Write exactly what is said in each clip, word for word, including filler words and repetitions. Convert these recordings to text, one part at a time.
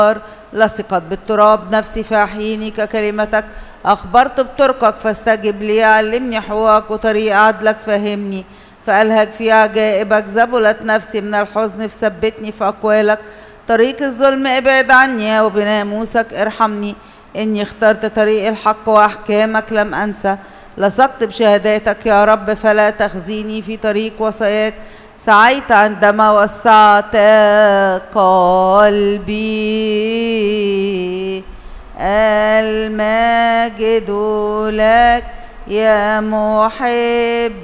لصقت بالتراب نفسي فأحييني ككلمتك. أخبرت بطرقك فاستجب لي. علمني حقوقك وطريق عدلك فهمني. فألهج في عجائبك. ذبلت نفسي من الحزن فثبتني في أقوالك. طريق الظلم ابعد عني وبناموسك ارحمني. إني اخترت طريق الحق وأحكامك لم أنسى. لصقت بشهاداتك يا رب فلا تخزيني في طريق وصاياك. سعيت عندما وسعت قلبي. المجد لك يا محب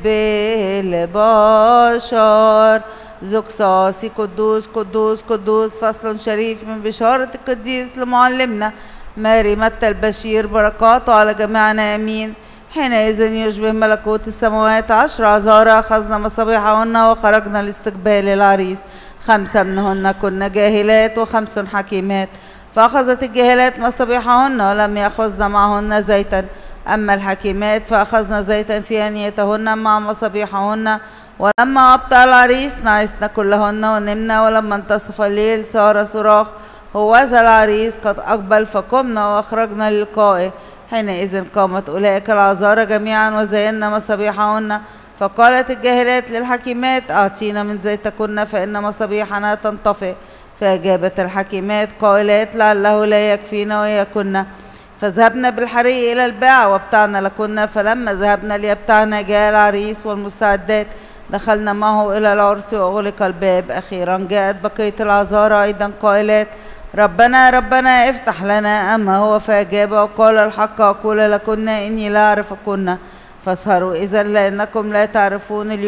البشر. زقصاصي قدوس قدوس قدوس. فصل شريف من بشارة القديس لمعلمنا ماري متى البشير. بركاته على جميعنا امين. حينئذ يشبه ملكوت السماوات عشر عذارى أخذنا مصابيحهن وخرجنا لاستقبال العريس. خمسة منهن كن جاهلات وخمس حكيمات. فأخذت الجاهلات مصابيحهن ولم يأخذن معهن زيتا. أما الحكيمات فأخذن زيتا في أنيتهن مع مصابيحهن. ولما أبطأ العريس نعسن كلهن ونمنا. ولما انتصف الليل صار صراخ هوذا العريس قد أقبل. فقمنا وأخرجنا للقائه. حينئذ قامت أولئك العذارى جميعا وزينا مصابيحهن. فقالت الجاهلات للحكيمات أعطينا من زيتكن فإن مصابيحنا تنطفئ. فأجابت الحكيمات قائلات لعله لا يكفينا ويكن. فذهبنا بالحري إلى الباع وابتعنا لكن. فلما ذهبنا ليبتعنا جاء العريس والمستعدات. دخلنا معه إلى العرس وأغلق الباب. أخيرا جاءت بقية العذارى أيضا قائلات ربنا ربنا افتح لنا. أما هو فأجاب وقال الحق أقول لكن إني لا أعرفكن. فاسهروا إذا لأنكم لا تعرفون اليوم